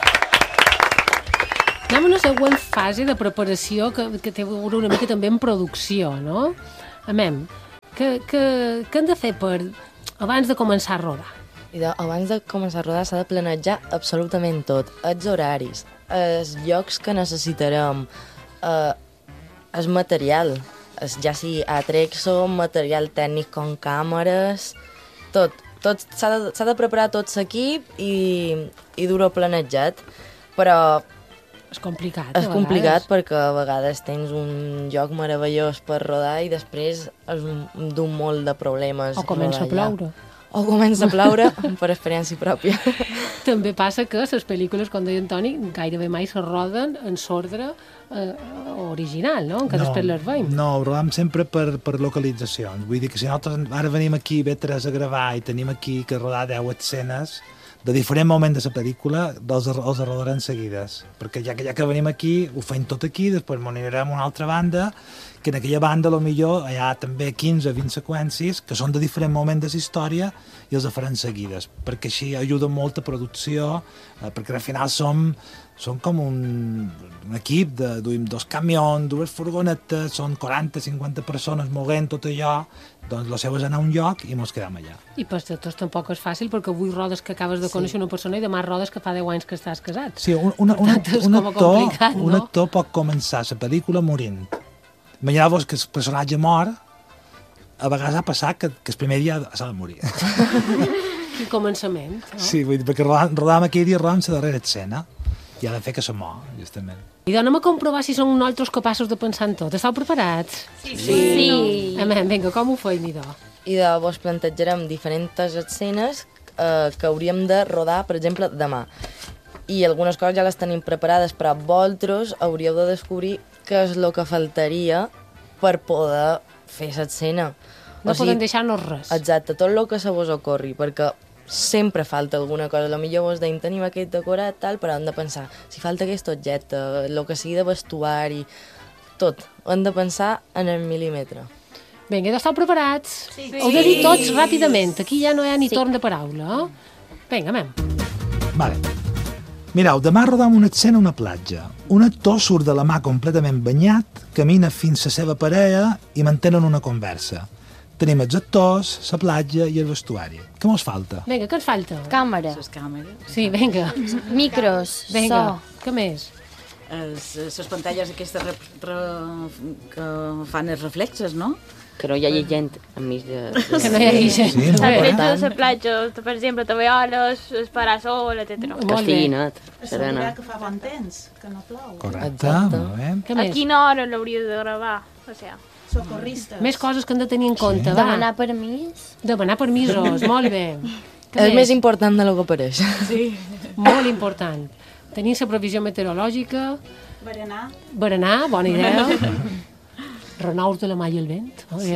[SPEAKER 1] Anem a una següent fase de preparació que té a veure una mica també en producció, no? Amem, què hem de fer abans de començar a rodar?
[SPEAKER 6] Abans de començar a rodar s'ha de planejar absolutament tot. Els horaris, els llocs que necessitarem, el material, ja sigui atrexo, material tècnic com càmeres, tot s'ha de preparar tot l'equip i dur-ho planejat, però
[SPEAKER 1] és complicat.
[SPEAKER 6] És complicat perquè a vegades tens un lloc meravellós per rodar i després és d'un molt de problemes.
[SPEAKER 1] O comença a ploure.
[SPEAKER 6] O comença a ploure per experiència pròpia.
[SPEAKER 1] També passa que les pel·lícules, com deia Antoni, gairebé mai se roden en l'ordre original, no? Que després les veiem.
[SPEAKER 2] No, ho rodam sempre per localitzacions. Vull dir que si nosaltres ara venim aquí, vetres a gravar i tenim aquí que rodar 10 escenes, de diferent moment de la pel·lícula els rodarem seguides, perquè ja que venim aquí ho fem tot aquí, després m'ho anirem a una altra banda, que en aquella banda millor hi ha també 15 o 20 seqüències que són de diferent moment de la història i els farem seguides, perquè així ajuda molt a producció, perquè al final som com un equip, duim 2 camions, 2 furgonetes, són 40-50 persones moguent tot allò, doncs el seu és anar a un lloc i ens quedem allà.
[SPEAKER 1] I per tots tampoc és fàcil, perquè avui rodes que acabes de conèixer una persona i demà rodes que fa 10 anys que estàs casat.
[SPEAKER 2] Sí, un actor pot començar la pel·lícula morint. Imagineu-vos que el personatge mor, a vegades ha passat que el primer dia s'ha de morir.
[SPEAKER 1] quin començament. No?
[SPEAKER 2] Sí, vull dir, perquè rodàvem aquell dia, rodàvem la darrera escena, i ha de fer que se mor, justament.
[SPEAKER 1] I anem a comprovar si som nosaltres capaços de pensar en tot. Esteu preparats?
[SPEAKER 4] Sí.
[SPEAKER 1] Vinga, com ho feim, idò?
[SPEAKER 6] I de vos plantejarem diferents escenes que hauríem de rodar, per exemple, demà. I algunes coses ja les tenim preparades, però vosaltres hauríeu de descobrir què és el que faltaria per poder fer l'escena.
[SPEAKER 1] No podem deixar-nos res.
[SPEAKER 6] Exacte, tot el que se vos ocorri, perquè sempre falta alguna cosa. Potser vos deim, tenim aquest decorat, tal, però hem de pensar, si falta aquest objecte, el que sigui de vestuari, tot. Hem de pensar en el mil·límetre.
[SPEAKER 1] Vinga, esteu preparats? Sí. Heu de dir tots ràpidament. Aquí ja no hi ha ni torn de paraula. Vinga, anem.
[SPEAKER 2] Vale. Mireu, demà rodam una escena a una platja. Un actor surt de la mà completament banyat, camina fins a la seva parella i mantenen una conversa. Tenim els actors, la platja i el vestuari. Què mos falta?
[SPEAKER 1] Vinga, què ens falta?
[SPEAKER 4] Càmera.
[SPEAKER 10] Les càmeres.
[SPEAKER 1] Sí, vinga.
[SPEAKER 4] Micros.
[SPEAKER 1] Vinga.
[SPEAKER 4] So.
[SPEAKER 1] Què més?
[SPEAKER 10] Les pantalles aquestes que fan els reflexes, no?
[SPEAKER 7] Que no hi hagi gent enmig de...
[SPEAKER 1] Que no hi hagi gent.
[SPEAKER 2] Sí,
[SPEAKER 12] Al
[SPEAKER 2] molt
[SPEAKER 12] fet
[SPEAKER 2] bé.
[SPEAKER 12] de la platja, per exemple, també oles, el parasol, etc.
[SPEAKER 7] Que estigui net, serena.
[SPEAKER 10] Assegurar que fa bon temps, que no plou.
[SPEAKER 2] Correcte,
[SPEAKER 6] Exacte.
[SPEAKER 2] molt bé.
[SPEAKER 1] Què
[SPEAKER 12] A
[SPEAKER 1] més?
[SPEAKER 12] quina hora l'hauries de gravar? O sigui,
[SPEAKER 10] Socorristes.
[SPEAKER 1] Més coses que hem de tenir en compte, va.
[SPEAKER 4] Demanar permís.
[SPEAKER 1] Demanar permisos, molt bé. Què
[SPEAKER 6] És més important de lo que pareix.
[SPEAKER 10] Sí.
[SPEAKER 1] Molt important. Tenir la previsió meteorològica, berenar, bona idea. Renaus de la mà i el vent.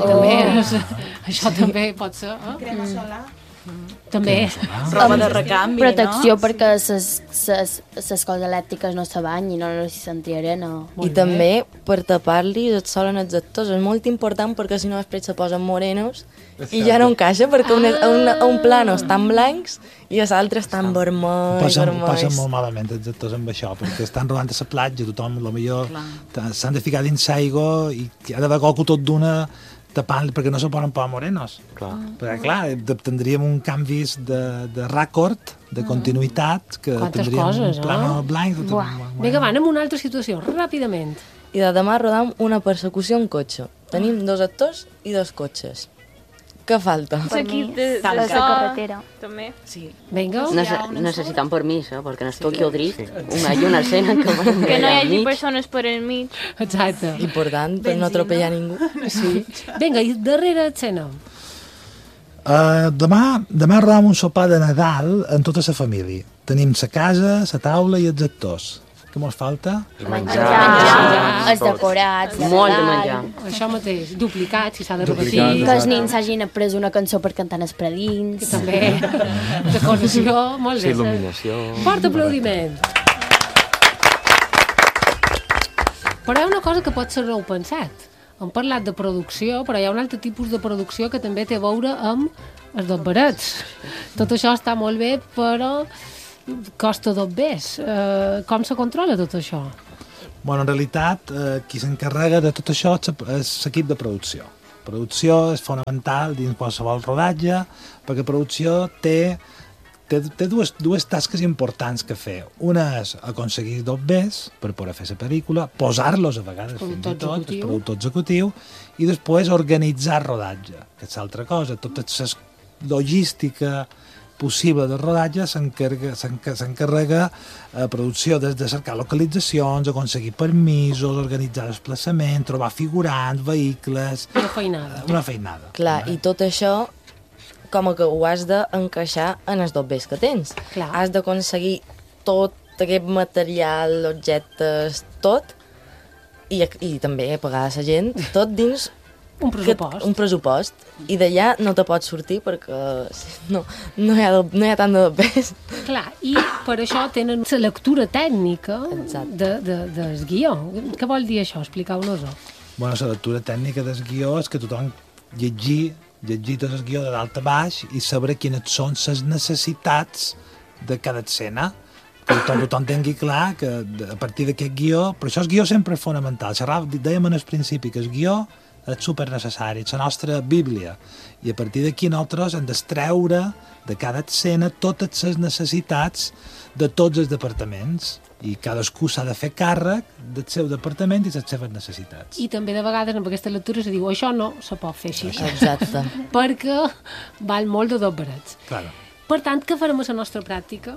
[SPEAKER 1] Això també pot ser.
[SPEAKER 10] Crema solar.
[SPEAKER 1] També.
[SPEAKER 10] Roba de recanvi,
[SPEAKER 4] Protecció
[SPEAKER 10] no?
[SPEAKER 4] perquè les coses elèctriques no se banyin, no s'hi senti arena.
[SPEAKER 6] I també per tapar-li el sol en els actors. És molt important perquè si no després se posen morenos i ja no encaixa perquè un plano estan blancs i els altres estan vermells.
[SPEAKER 2] Passen molt malament els actors amb això, perquè estan rodant a la platja, tothom potser s'han de ficar dins l'aigua i ha d'haver qualcú tot d'una tapant perquè no se poden posar morenos.
[SPEAKER 11] Clar.
[SPEAKER 2] Perquè, clar, tindríem un canvi de rècord, de continuïtat, que
[SPEAKER 1] Quantes
[SPEAKER 2] tindríem
[SPEAKER 1] coses,
[SPEAKER 2] un plano blanc.
[SPEAKER 1] Vinga, va, anem a una altra situació, ràpidament.
[SPEAKER 6] I de demà rodam una persecució en cotxe. Tenim 2 actors i 2 cotxes. Què falta?
[SPEAKER 12] l'equip de
[SPEAKER 5] la
[SPEAKER 12] so,
[SPEAKER 5] carretera.
[SPEAKER 12] també.
[SPEAKER 10] Sí.
[SPEAKER 1] Vinga.
[SPEAKER 7] Necessitam permís, perquè no es toqui el drit. Una escena
[SPEAKER 12] Que no hi hagi persones per enmig.
[SPEAKER 1] Exacte.
[SPEAKER 6] Important, per no atropellar ningú.
[SPEAKER 1] Sí. Vinga, i darrere escena.
[SPEAKER 2] Demà rodam un sopar de Nadal amb tota la família. Tenim la casa, la taula i els actors. Què mos falta?
[SPEAKER 4] Menjar. Els decorats.
[SPEAKER 7] Molt de menjar.
[SPEAKER 1] Això mateix, duplicat, si s'ha de
[SPEAKER 2] Duplicat,
[SPEAKER 1] repetir.
[SPEAKER 4] Que els nens hagin après una cançó per cantar els predins.
[SPEAKER 1] També. Decoració, molt bé.
[SPEAKER 11] Il·luminació.
[SPEAKER 1] Fort aplaudiment. Però hi ha una cosa que pot ser nou pensat. Hem parlat de producció, però hi ha un altre tipus de producció que també té a veure amb els dobberets. Tot això està molt bé, però costa dobbers. Com se controla tot això?
[SPEAKER 2] Bueno, en realitat, qui s'encarrega de tot això és l'equip de producció. Producció és fonamental dins qualsevol rodatge, perquè producció té dues tasques importants que fer. Una és aconseguir dobbers per poder fer la pel·lícula, posar-los a vegades fins i tot, el productor executiu, i després organitzar el rodatge, que és altra cosa. Tota la logística possible de rodatge s'encarrega a producció des de cercar localitzacions, aconseguir permisos, organitzar desplaçament, trobar figurants, vehicles...
[SPEAKER 1] Una feinada.
[SPEAKER 2] Una feinada.
[SPEAKER 6] Clar, i tot això com que ho has d'encaixar en els dobbers que tens.
[SPEAKER 1] Clar.
[SPEAKER 6] Has d'aconseguir tot aquest material, objectes, tot, i també pagar a la gent, tot dins
[SPEAKER 1] un pressupost.
[SPEAKER 6] Un pressupost. I d'allà no te pots sortir perquè no hi ha tant de dobbers.
[SPEAKER 1] Clar, i per això tenen la lectura tècnica del guió. Què vol dir això? Expliqueu-nos-ho.
[SPEAKER 2] Bueno, la lectura tècnica del guió és que tothom llegir tot el guió de dalt a baix i saber quines són les necessitats de cada escena. Que tothom tingui clar que a partir d'aquest guió... Per això el guió sempre és fonamental. Dèiem en el principi que el guió és supernecessari, és la nostra bíblia. I a partir d'aquí nosaltres hem d'extreure de cada escena totes les necessitats de tots els departaments. I cadascú s'ha de fer càrrec del seu departament i les seves necessitats.
[SPEAKER 1] I també de vegades amb aquesta lectura se diu això no se pot fer així.
[SPEAKER 6] Exacte.
[SPEAKER 1] Perquè val molt de dobberets.
[SPEAKER 2] Claro.
[SPEAKER 1] Per tant, què farem a la nostra pràctica?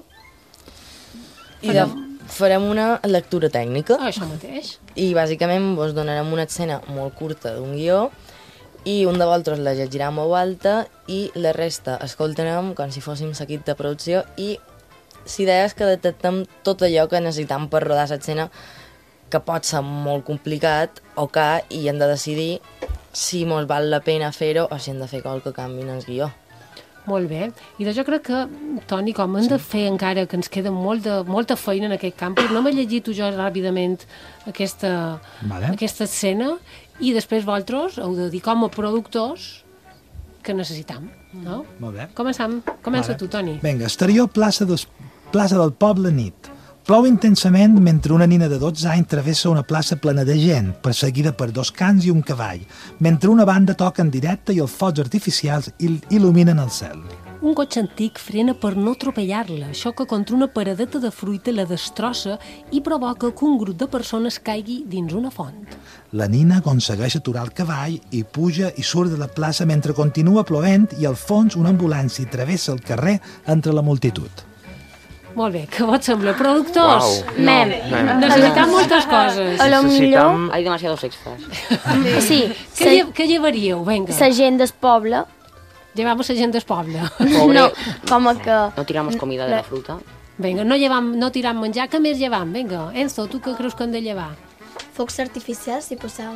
[SPEAKER 6] Farem una lectura tècnica.
[SPEAKER 1] Això mateix.
[SPEAKER 6] I bàsicament vos donarem una escena molt curta d'un guió i un de vosaltres la llegirà en veu alta i la resta escoltarem com si fóssim l'equip de producció i si deies que detectem tot allò que necessitem per rodar l'escena, que pot ser molt complicat o que i hem de decidir si mos val la pena fer-ho o si hem de fer qualque canvi en el guió.
[SPEAKER 1] Molt bé. I jo crec que, Toni, com hem de fer encara que ens queda molta feina en aquest camp, no m'he llegit jo ràpidament aquesta escena i després vosaltres heu de dir com a productors que necessitam, no?
[SPEAKER 2] Molt bé.
[SPEAKER 1] Comença tu, Toni.
[SPEAKER 2] Vinga, exterior plaça del poble nit. Plou intensament mentre una nina de 12 anys travessa una plaça plena de gent, perseguida per 2 cans i un cavall, mentre una banda toca en directe i els focs artificials il·luminen el cel.
[SPEAKER 1] Un cotxe antic frena per no atropellar-la, xoca contra una paradeta de fruita, la destrossa i provoca que un grup de persones caigui dins una font.
[SPEAKER 2] La nina aconsegueix aturar el cavall i puja i surt de la plaça mentre continua plovent i al fons una ambulància travessa el carrer entre la multitud.
[SPEAKER 1] Molt bé, què vos sembla? Productors?
[SPEAKER 7] Uau, no.
[SPEAKER 1] Necessitam moltes coses.
[SPEAKER 4] A lo millor...
[SPEAKER 7] Hay demasiados extras.
[SPEAKER 4] Sí.
[SPEAKER 1] Què llevaríeu? Vinga.
[SPEAKER 4] La gent del poble.
[SPEAKER 1] Llevamos la gent del poble.
[SPEAKER 7] Pobre.
[SPEAKER 4] No, com que...
[SPEAKER 7] No tiramos comida de la fruta.
[SPEAKER 1] Vinga, no tiram menjar, què més llevam? Vinga, Enzo, tu què creus que hem de llevar?
[SPEAKER 3] Focs artificials i posar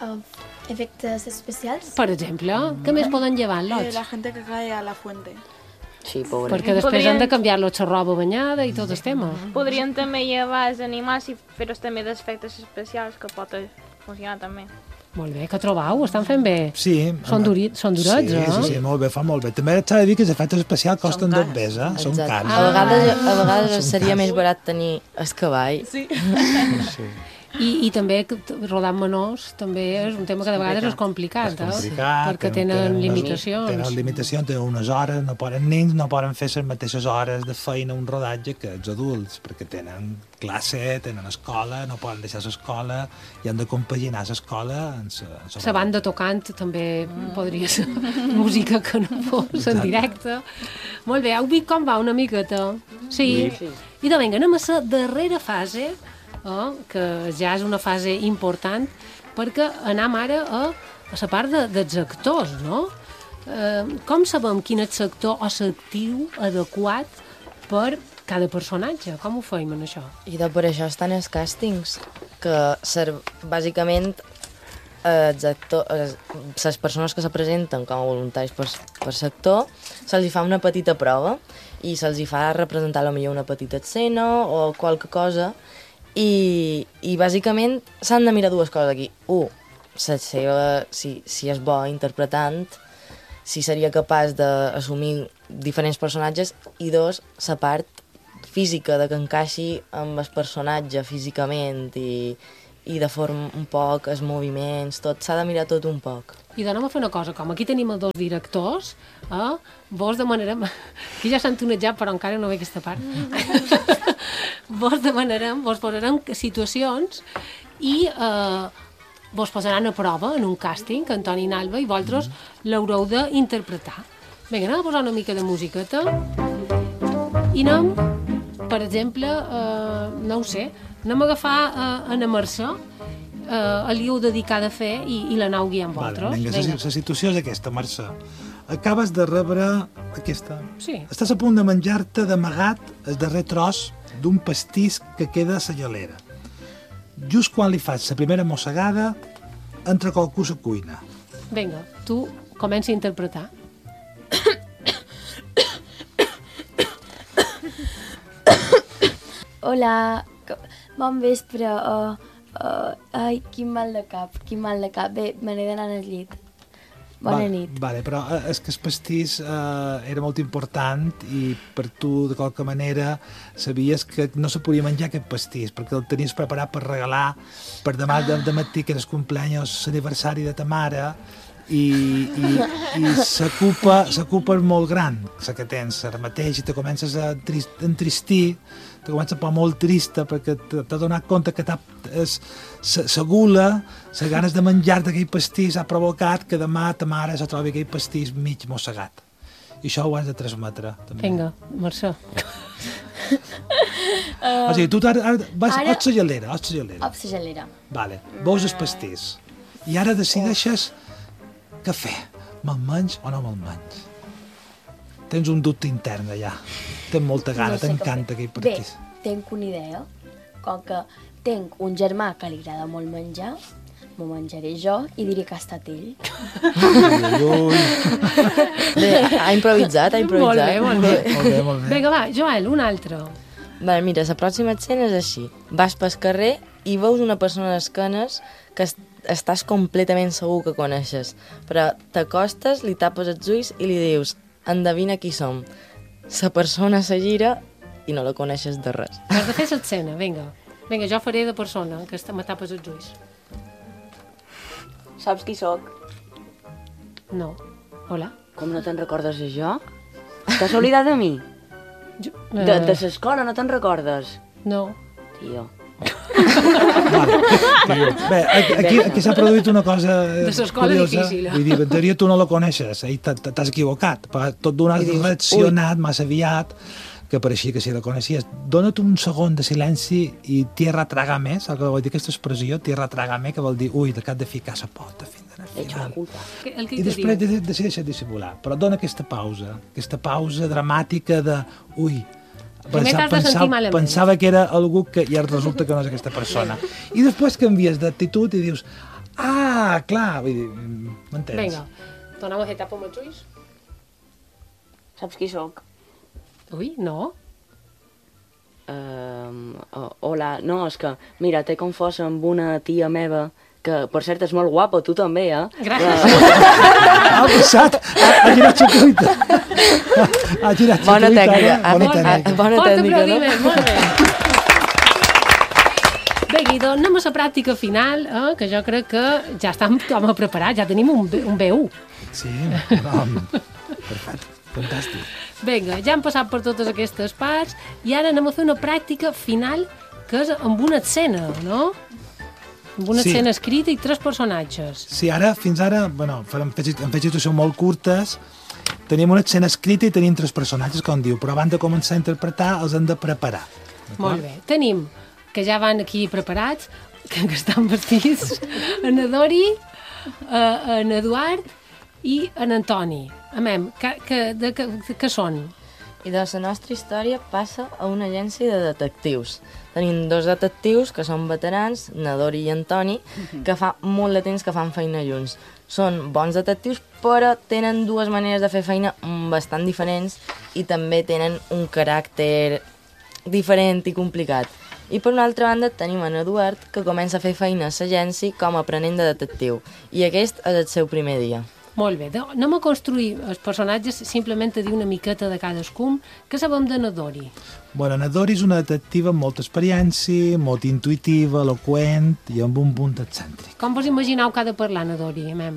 [SPEAKER 3] efectes especials.
[SPEAKER 1] Per exemple, què més poden llevar, lots?
[SPEAKER 10] La gente que cae a la fuente.
[SPEAKER 7] Sí, pobre.
[SPEAKER 1] Perquè després han de canviar-los la roba banyada i tot el tema.
[SPEAKER 12] Podrien també llevar els animals i fer-los també d'efectes especials, que pot funcionar també.
[SPEAKER 1] Molt bé, que trobau? Ho estan fent bé?
[SPEAKER 2] Sí.
[SPEAKER 1] Són durets,
[SPEAKER 2] Sí, molt bé, fa molt bé. També s'ha de dir que els efectes especials costen 2 pes, Són cars.
[SPEAKER 6] A vegades seria més barat tenir el cavall.
[SPEAKER 10] Sí.
[SPEAKER 1] I també rodar amb menors també és un tema que de vegades és complicat, perquè tenen limitacions.
[SPEAKER 2] Tenen limitacions, tenen unes hores, nens no poden fer les mateixes hores de feina un rodatge que els adults, perquè tenen classe, tenen escola, no poden deixar l'escola i han de compaginar l'escola amb
[SPEAKER 1] la banda tocant també podria ser música que no fos en directe. Molt bé, heu vist com va una miqueta? Sí. I de vinga, anem a la darrera fase, que ja és una fase important, perquè anem ara a la part dels actors, no? Com sabem quin és l'actor o l'actiu adequat per cada personatge? Com ho feim en això?
[SPEAKER 6] I per això estan els càstings, que bàsicament les persones que se presenten com a voluntaris per sector se'ls fa una petita prova i se'ls fa representar potser una petita escena o qualque cosa. I bàsicament s'han de mirar 2 coses aquí. Si és bo interpretant, si seria capaç d'assumir diferents personatges, i 2, la part física, de que encaixi amb el personatge físicament i de forma un poc, els moviments, tot, s'ha de mirar tot un poc.
[SPEAKER 1] I anem a fer una cosa, com aquí tenim els 2 directors, vos demanarem... Aquí ja s'han tonejat, però encara no ve aquesta part. Vos posarem situacions i vos posaran a prova en un càsting, Antoni i Nalba, i vosaltres l'haureu d'interpretar. Vinga, anem a posar una mica de musiqueta i anem, per exemple, no ho sé, anem a agafar Anna Mercè, li heu dedicat a fer i l'anau guiant vosaltres.
[SPEAKER 2] Vinga, la situació és aquesta, Mercè. Acabes de rebre aquesta.
[SPEAKER 1] Sí.
[SPEAKER 2] Estàs a punt de menjar-te d'amagat el darrer tros d'un pastís que queda a la gelera. Just quan li fas la primera mossegada, entra qualcú a la cuina.
[SPEAKER 1] Vinga, tu comença a interpretar.
[SPEAKER 4] Hola, bon vespre. Ai, quin mal de cap. Bé, me n'he d'anar al llit. Bona nit.
[SPEAKER 2] Vale, però és que el pastís era molt important i per tu, de qualque manera, sabies que no se podia menjar aquest pastís perquè el tenies preparat per regalar per demà de matí, que era el cumpleaños, l'aniversari de ta mare, i s'ocupa és molt gran, la que tens ara mateix, i te comences a entristir, te comences a posar molt trista perquè t'has donat compte que la gula, les ganes de menjar d'aquell pastís ha provocat que demà ta mare se trobi aquell pastís mig mossegat. I això ho has de transmetre, també.
[SPEAKER 1] Vinga, Mercè.
[SPEAKER 2] O sigui, tu ara vas
[SPEAKER 4] Ara-
[SPEAKER 2] a Gelera.
[SPEAKER 4] Op, la gelera.
[SPEAKER 2] Vale, veus el pastís. I ara decideixes què fer. Me'l menys o no me'l menys? Tens un dubte intern allà. Tens molta gana,
[SPEAKER 4] No sé
[SPEAKER 2] t'encanta aquell
[SPEAKER 4] Bé,
[SPEAKER 2] pastís.
[SPEAKER 4] tinc una idea. Com que tinc un germà que li agrada molt menjar, m'ho menjaré jo i diré que ha estat ell.
[SPEAKER 6] Bé, ha improvisat, ha improvisat.
[SPEAKER 1] Molt bé.
[SPEAKER 2] Molt bé, molt bé.
[SPEAKER 1] Vinga, va, Joel, un altre.
[SPEAKER 6] Vale, mira, la pròxima escena és així. Vas pel carrer i veus una persona d'esquenes que estàs completament segur que coneixes, però t'acostes, li tapes els ulls i li dius endevina qui som. La persona se gira i no la coneixes de res.
[SPEAKER 1] Has de fer l'escena, vinga. Vinga, jo faré de persona, que me tapes els ulls.
[SPEAKER 7] Saps qui sóc?
[SPEAKER 1] No. Hola.
[SPEAKER 7] Com no te'n recordes de jo? T'has oblidat de mi? De l'escola no te'n recordes?
[SPEAKER 1] No.
[SPEAKER 7] Tio.
[SPEAKER 2] Bé, aquí s'ha produït una cosa
[SPEAKER 1] De l'escola
[SPEAKER 2] curiosa.
[SPEAKER 1] difícil.
[SPEAKER 2] Vull dir, en teoria tu no la coneixes, t'has equivocat, però tot d'una has reaccionat massa aviat que pareixia que sí la coneixies. Dona't un segon de silenci i tierra trágame, saps què vol dir aquesta expressió? Tierra trágame, que vol dir, ui, que has de ficar la porta fins al final.
[SPEAKER 1] El que
[SPEAKER 2] I després decideixes dissimular, però dona aquesta pausa dramàtica de, ui,
[SPEAKER 1] Primer t'has de sentir malament.
[SPEAKER 2] pensava que era algú que ja resulta que no és aquesta persona. I després canvies d'actitud i dius, ah, clar, vull dir, m'entens?
[SPEAKER 1] Vinga, tornem a fer tapa amb els ulls.
[SPEAKER 7] Saps qui sóc?
[SPEAKER 1] Ui, no.
[SPEAKER 7] Hola, no, és que, mira, t'he confós amb una tia meva que, per cert, és molt guapa, tu també, eh?
[SPEAKER 1] Gràcies.
[SPEAKER 2] Ha passat, ha girat la cuita. Ha girat la
[SPEAKER 6] Bona
[SPEAKER 2] cuita.
[SPEAKER 6] tècnica,
[SPEAKER 2] Bona tècnica.
[SPEAKER 6] bona
[SPEAKER 1] Fort
[SPEAKER 6] tècnica, no?
[SPEAKER 1] aplaudiment, molt bé. Vinga, i doncs anem a la pràctica final, que jo crec que ja estem com a preparats, ja tenim un B1.
[SPEAKER 2] Sí, no, perfecte, fantàstic.
[SPEAKER 1] Vinga, ja hem passat per totes aquestes parts i ara anem a fer una pràctica final que és amb una escena, no? Amb una
[SPEAKER 2] Sí.
[SPEAKER 1] escena escrita i 3 personatges.
[SPEAKER 2] Sí, fins ara, bueno, hem fet situacions molt curtes, tenim una escena escrita i tenim 3 personatges, com diu, però abans de començar a interpretar els hem de preparar.
[SPEAKER 1] Molt bé. Tenim, que ja van aquí preparats, que estan vestits, en Dori, en Eduard i en Antoni. Amem, què són?
[SPEAKER 6] I de la nostra història passa a una agència de detectius. Tenim 2 detectius que són veterans, Nadori i Antoni, que fa molt de temps que fan feina junts. Són bons detectius, però tenen 2 maneres de fer feina bastant diferents i també tenen un caràcter diferent i complicat. I per una altra banda tenim en Eduard, que comença a fer feina a l'agència com a aprenent de detectiu. I aquest és el seu primer dia.
[SPEAKER 1] Molt bé, anem a construir els personatges simplement a dir una miqueta de cadascun. Què sabem de Nadori?
[SPEAKER 2] Bueno, Nadori és una detectiva amb molta experiència, molt intuitiva, eloqüent i amb un punt excèntric.
[SPEAKER 1] Com vos imagineu que ha de parlar Nadori, Amem?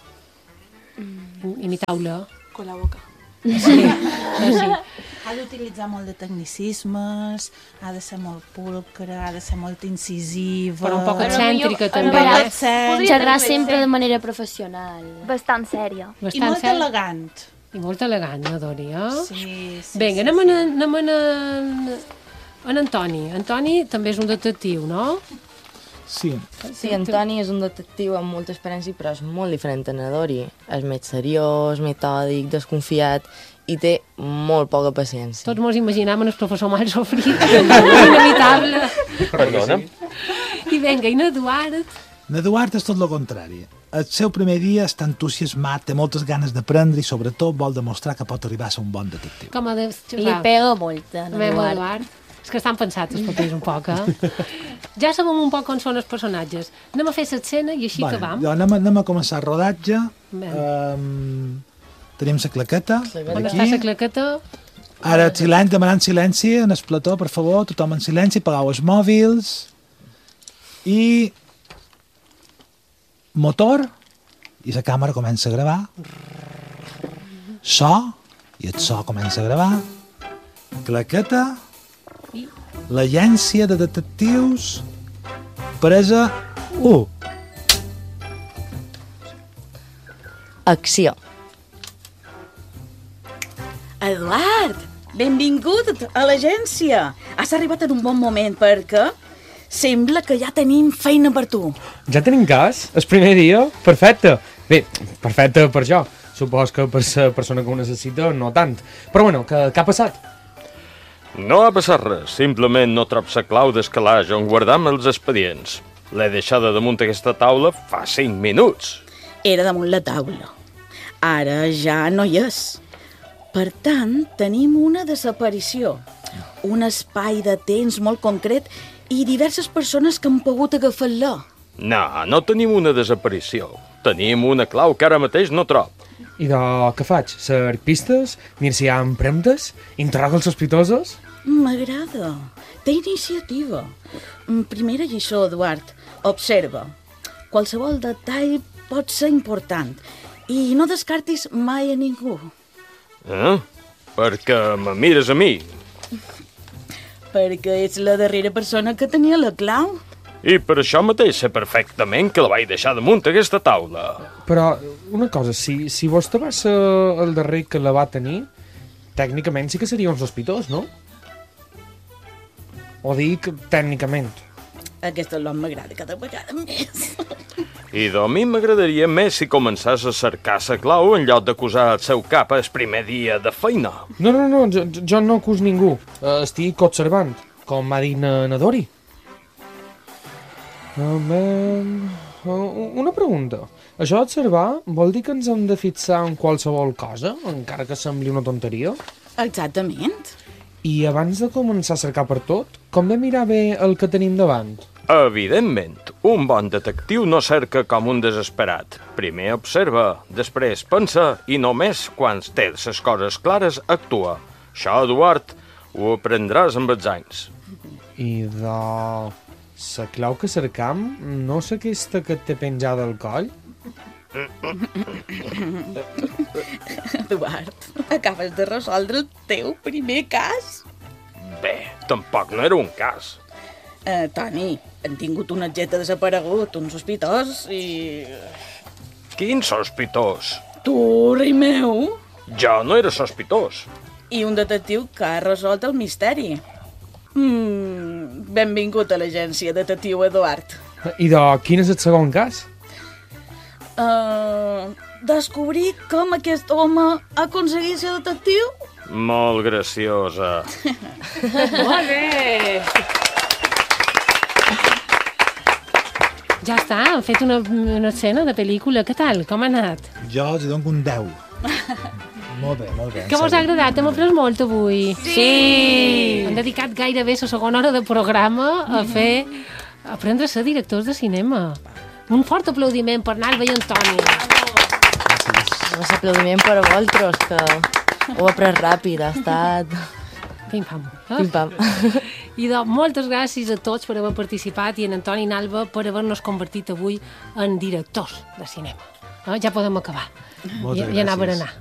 [SPEAKER 1] Imiteu-la.
[SPEAKER 10] Con la boca.
[SPEAKER 1] Sí.
[SPEAKER 10] Ha d'utilitzar molt de tecnicismes, ha de ser molt pulcre, ha de ser molt incisiva...
[SPEAKER 1] Però un poc excèntrica, també.
[SPEAKER 10] Un poc excèntrica.
[SPEAKER 4] Xerrar sempre de manera professional.
[SPEAKER 5] Bastant sèria.
[SPEAKER 10] I molt elegant.
[SPEAKER 1] I molt elegant, Nadori, eh?
[SPEAKER 10] Sí, sí.
[SPEAKER 1] Vinga, anem en Antoni. Antoni també és un detectiu, no?
[SPEAKER 2] Sí.
[SPEAKER 6] Sí, Antoni és un detectiu amb molta experiència, però és molt diferent a Nadori. És més seriós, metòdic, desconfiat i té molt poca paciència.
[SPEAKER 1] Tots mos imaginem el professor Mal Sofrit, inevitable.
[SPEAKER 11] Perdona?
[SPEAKER 1] I vinga, i n'Eduard?
[SPEAKER 2] N'Eduard és tot el contrari. El seu primer dia està entusiasmat, té moltes ganes d'aprendre i sobretot vol demostrar que pot arribar a ser un bon detectiu.
[SPEAKER 1] Com ha de xerrar?
[SPEAKER 4] Li pega molt,
[SPEAKER 1] Eduard. És que estan pensats els papers un poc, eh? Ja sabem un poc com són els personatges. Anem a fer l'escena i així que vam.
[SPEAKER 2] Anem a començar el rodatge. Tenim la claqueta.
[SPEAKER 1] On està la claqueta?
[SPEAKER 2] Ara, silenci, demanant silenci en el plató, per favor, tothom en silenci, apagueu els mòbils. I... motor, i la càmera comença a gravar. So, i el so comença a gravar. Claqueta. L'agència de detectius. Presa 1.
[SPEAKER 6] Acció.
[SPEAKER 8] Eduard, benvingut a l'agència. Has arribat en un bon moment perquè sembla que ja tenim feina per tu.
[SPEAKER 9] Ja tenim cas? El primer dia? Perfecte. Bé, perfecte per jo. Supos que per la persona que ho necessita no tant. Però bueno, què ha passat?
[SPEAKER 11] No ha passat res, simplement no trob la clau d'escalaix on guardam els expedients. L'he deixada damunt aquesta taula fa 5 minuts.
[SPEAKER 8] Era damunt la taula. Ara ja no hi és. Per tant, tenim una desaparició. Un espai de temps molt concret i diverses persones que han pogut agafar-la.
[SPEAKER 11] No tenim una desaparició. Tenim una clau que ara mateix no trob.
[SPEAKER 9] I què faig? Cerc pistes? Mir si hi ha empremtes? Interroga els sospitosos?
[SPEAKER 8] M'agrada. Té iniciativa. Primera lliçó, Eduard. Observa. Qualsevol detall pot ser important i no descartis mai a ningú.
[SPEAKER 11] Perquè me mires a mi.
[SPEAKER 8] Perquè ets la darrera persona que tenia la clau.
[SPEAKER 11] I per això mateix sé perfectament que la vaig deixar damunt aquesta taula.
[SPEAKER 9] Però, una cosa, si vostè va ser el darrer que la va tenir, tècnicament sí que seria un sospitós, no? O dic tècnicament.
[SPEAKER 8] Aquesta lot m'agrada cada vegada més.
[SPEAKER 11] I a mi m'agradaria més si començàs a cercar la clau en lloc d'acusar el seu cap el primer dia de feina.
[SPEAKER 9] No, jo no acus ningú. Estic observant, com m'ha dit na Dori. Una pregunta. Això d'observar vol dir que ens hem de fixar en qualsevol cosa, encara que sembli una tonteria?
[SPEAKER 8] Exactament.
[SPEAKER 9] I abans de començar a cercar per tot, com de mirar bé el que tenim davant?
[SPEAKER 11] Evidentment, un bon detectiu no cerca com un desesperat. Primer observa, després pensa i només quan té les coses clares actua. Això, Eduard, ho aprendràs amb els anys.
[SPEAKER 9] I la clau que cercam no és aquesta que té penjada al coll?
[SPEAKER 8] Eduard, acabes de resoldre el teu primer cas.
[SPEAKER 11] Bé, tampoc no era un cas.
[SPEAKER 8] Toni, hem tingut un objecte desaparegut, un sospitós i...
[SPEAKER 11] Quin sospitós?
[SPEAKER 8] Tu, rei meu.
[SPEAKER 11] Jo no era sospitós.
[SPEAKER 8] I un detectiu que ha resolt el misteri. Benvingut a l'agència, detectiu Eduard.
[SPEAKER 9] I quin és el segon cas?
[SPEAKER 8] Descobrir com aquest home ha aconseguit ser detectiu?
[SPEAKER 11] Molt graciosa.
[SPEAKER 1] Molt bé! Ja està, hem fet una escena de pel·lícula. Què tal? Com ha anat?
[SPEAKER 2] Jo els dono un 10. Molt bé.
[SPEAKER 1] Que vos ha agradat? Hem après molt avui.
[SPEAKER 12] Sí!
[SPEAKER 1] Hem dedicat gairebé la segona hora de programa a aprendre a ser directors de cinema. Un fort aplaudiment per Nalva i Antoni.
[SPEAKER 6] Un aplaudiment per a vosaltres, que ho he après ràpid, ha estat...
[SPEAKER 1] Pim-pam.
[SPEAKER 6] Pim-pam.
[SPEAKER 1] I moltes gràcies a tots per haver participat i en Antoni i Nalva per haver-nos convertit avui en directors de cinema. Ja podem acabar.
[SPEAKER 2] Moltes
[SPEAKER 1] I anar a
[SPEAKER 2] gràcies.
[SPEAKER 1] berenar.